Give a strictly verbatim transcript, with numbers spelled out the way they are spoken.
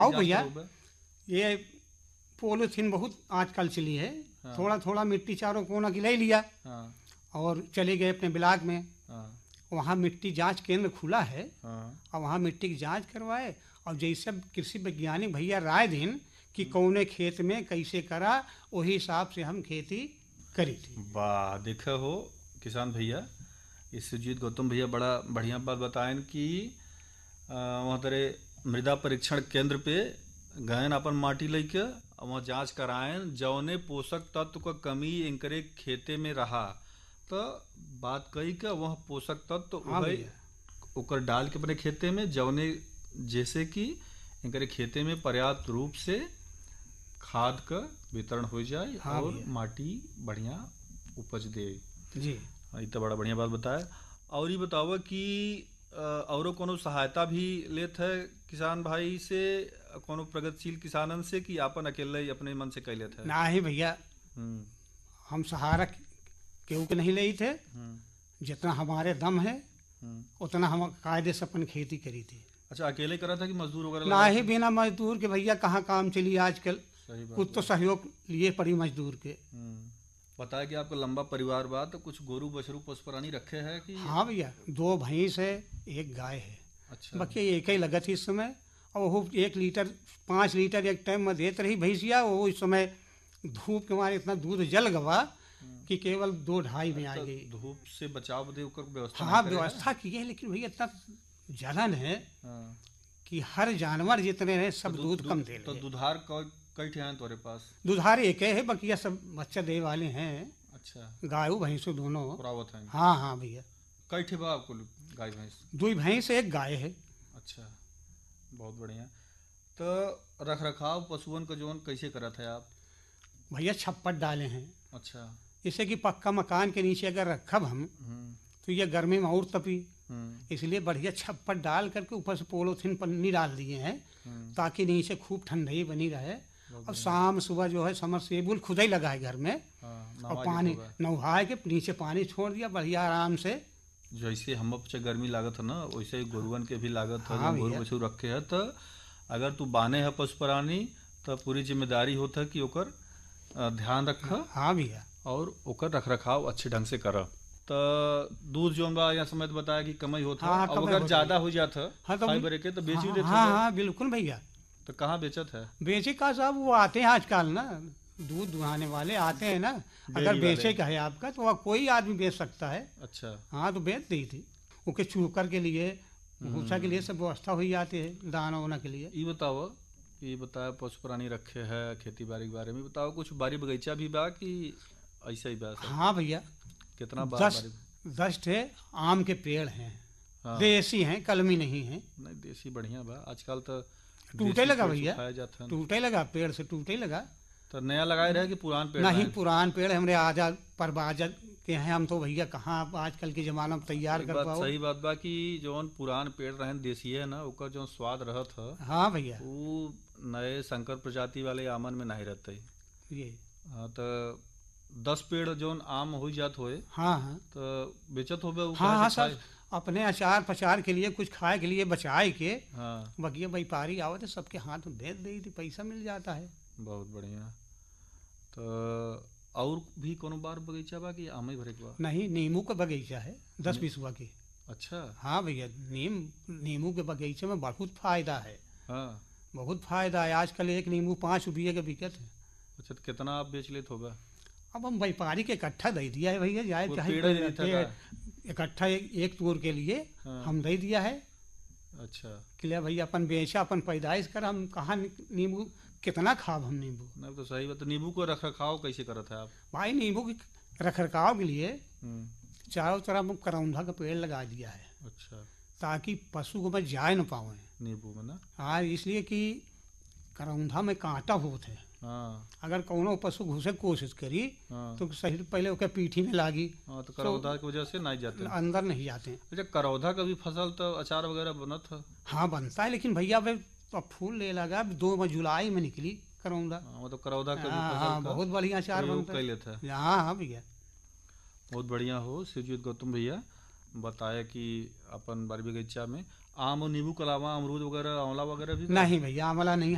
आओ जांच भैया, करोगे? ये पॉलीथीन बहुत आजकल चली है। हाँ। थोड़ा थोड़ा मिट्टी चारों कोना की ले लिया हाँ और चले गए अपने ब्लॉक में। हाँ वहाँ मिट्टी जांच केंद्र खुला है हाँ और वहाँ मिट्टी की जांच करवाए और जैसे कृषि वैज्ञानिक भैया राय दिन कि कौने खेत में कैसे करा, वही हिसाब से हम खेती करी थी। वाह, देखा हो किसान भैया, इस सुजीत गौतम भैया बड़ा बढ़िया बात बताएं कि अ, वहाँ तरे मृदा परीक्षण केंद्र पे गए अपन माटी लेके और वहाँ जांच कराएं जौने पोषक तत्व का कमी इनकरे खेते में रहा, तो बात कही कि वह पोषक तत्व हाँ वही भैया, ओकर डाल के अपने खेते में जौने जैसे कि इनकरे खेते में पर्याप्त रूप से खाद का वितरण हो जाए हाँ और भैया माटी बढ़िया उपज दे। जी। हाँ, ये तो बड़ा बढ़िया बात बताया। और ये बताओ कि अ, औरो कोनो सहायता भी लेत है किसान भाई से, कोनो प्रगतिशील किसानन से, कि आपन अकेले ही अपने मन से कह लेत है? ना ही भैया, हम्म हम सहारा केहू के नहीं ली थे। हम्म जितना हमारे दम है हम्म। उतना हम कायदे से अपन खेती करी थी। अच्छा, अकेले करा था कि मजदूर वगैरह ना लगा ही था? बिना मजदूर के भैया कहाँ काम चली आजकल। सही बात कुछ तो बा। सहयोग लिए पड़ी मजदूर के। हम्म। बताया कि आपका लंबा परिवार बा, तो कुछ गोरू बछरू पशु प्राणी रखे हैं कि? हाँ भैया, दो भैंस है, एक गाय है। अच्छा। बाकी एक ही लगत इस समय। और वो एक लीटर पाँच लीटर एक टाइम में देते रही भैंसिया। वो इस समय धूप के मारे इतना दूध जल गवा कि केवल दो ढाई में आ तो गई। धूप से बचाव दे ओकर व्यवस्था हाँ नहीं करे है? व्यवस्था की है, लेकिन भैया इतना जलन है हाँ। कि हर जानवर जितने हैं सब तो दूध दू- कम दे तो रहे। दुधार क- कई ठे हैं तुम्हारे पास? दुधार एक है, बकिया सब बच्चा दे वाले हैं। अच्छा, गायों भैंसों दोनों। पुरावत है। हाँ हाँ भैया, कई ठे बा आपको गाय भैंस? दो भैंस एक गाय है। अच्छा, बहुत बढ़िया। तो रख रखाव पशुओं का जोन कैसे करत है आप? भैया छप्पर डाले हैं, अच्छा। जैसे कि पक्का मकान के नीचे अगर रखब हम हम्म तो ये गर्मी में और तपी। हम्म इसलिए बढ़िया छप्पर डाल करके ऊपर से पोलोथीन पन्नी डाल दिए हैं हम्म। ताकि नीचे खूब ठंडई बनी रहे। बहुत और बढ़िया। शाम सुबह जो है समरसेबुल खुद ही लगा है घर में। हाँ, और नवा पानी के होगा। नहाए के नीचे पानी छोड़ दिया बढ़िया आराम से। जैसे हम पे गर्मी लागत है ना, वैसे ही गोरुअन के भी लागत है। हाँ जब गोरु भैया। बछरू रखे है तो अगर तू बाने है पशु प्राणी, तो पूरी जिम्मेदारी होता है कि ओकर अ, ध्यान रख हाँ भैया। और ओकर रख रखाव अच्छे ढंग से कर। तो दूध जोन बा या समय तो बताया कि कम ही होता, हाँ, और कम ही अगर होता ज्यादा है। हो जाता हाँ तो फाइबर के तो बेच भी हाँ देते हाँ होगे। हाँ बिल्कुल भैया। तो कहाँ बेचत है? बेचे का साहब वो आते हैं आजकल ना, दूध दुहाने वाले आते हैं ना। अगर डेयरी वाले। बेचे का है आपका तो वह कोई आदमी बेच सकता है। अच्छा। हाँ तो बेच दी थी। उसके चूकर के लिए भूसा के लिए सब व्यवस्था हुई जाती है, दाना वाना के लिए। ये बताओ कि बताया पशु प्राणी रखे है, खेती बाड़ी के बारे में बताओ। कुछ बारी बगीचा भी बा कि ऐसा ही बा सब? हाँ भैया, कितना बा दस बारी? दस ठे आम के पेड़ हैं। हाँ। देसी हैं, कलमी नहीं है। नहीं, देसी बढ़िया बा। आजकल तो टूटे देसी लगा पेड़ भैया, सुखाया जाता है। टूटे लगा, पेड़ से टूटे लगा। तो नया लगाए रहे कि पुरान पेड़ नहीं, रहे? पुरान पेड़ हमरे आजा परबाजा के हैं। हम तो भैया कहाँ आजकल के जमाना में तैयार एक कर बात पाओ। सही बात बा कि जौन पुरान पेड़ रहे देसी है ना, ओकर जो स्वाद रहत है हाँ भैया। वो नए संकर प्रजाति वाले आमन में नहीं रहते। ये हाँ, तो दस पेड़ जौन आम हो जात होए हाँ हाँ तो बेचत होबे उ हाँ कहाँ हाँ से सब खाए? अपने अचार पचार के लिए, कुछ खाए के लिए बचाए के। हाँ, बगिया व्यापारी आवत है, सबके हाथ में भेज दी थी, पैसा मिल जाता है। बहुत बढ़िया। तो और भी कोनो बार बगीचा बा कि आम ही भरे के बा? नहीं, नींबू का बगीचा है दस बीसवा के। अच्छा। हाँ भैया, नीम नींबू के बगीचे में बहुत फायदा है। हाँ। बहुत फायदा है। आजकल एक नींबू पाँच रुपये का बिकत है। अच्छा, तो कितना आप बेच लेते होगा? अब हम व्यापारी के इकट्ठा दे दिया है भैया, जाए वो चाहे पेड़ कोई ही नहीं था पेड़ का? इकट्ठा एक, एक तोड़ के लिए हाँ। हम दे दिया है अच्छा। कि ले भैया अपन बेचा, अपन पैदाइश कर। हम कहाँ नींबू कितना खाब हम नींबू। नहीं तो सही बात। तो नींबू को रख रखाव कैसे करत है आप? भाई नींबू के रख रखाव के लिए हम्म। चारों तरफ हम करौंधा का पेड़ लगा दिया है अच्छा। ताकि पशु को मैं जाए न पावे। नींबू में ना? हाँ, इसलिए कि करौंधा में कांटा होत है। हाँ अगर कौनो पशु घुसे के कोशिश करी हाँ तो सही पहले ओके पीठी में लागी, हाँ। तो करौधा की वजह से नहीं जाते। अंदर नहीं जाते हैं। अच्छा, करौधा का भी फसल तो अचार वगैरह बनत है? हाँ बनता है, लेकिन भैया अब अब फूल ले लगा। अब दो में जुलाई में निकली करौंदा। हाँ, मतलब करौधा का भी हाँ फसल हाँ, का बहुत बढ़िया अचार प्रयोग बनता कर है। लेता है। हाँ हाँ भैया। बहुत बढ़िया हो शिवजीत गौतम भैया बताया कि अपन बारी बगीचा में आम और नींबू के अलावा अमरूद वगैरह, आंवला वगैरह भी बा? नहीं भैया, आंवला नहीं।